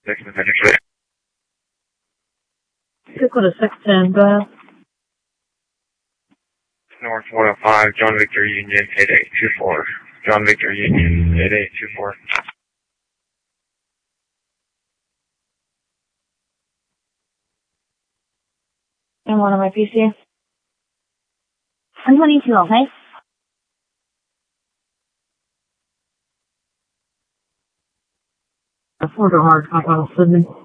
Go to 610, go ahead. North 105, John Victor Union 8824. John Victor Union 8824. And one on my PC. 122, okay? Florida Hard, Colorado, Sydney.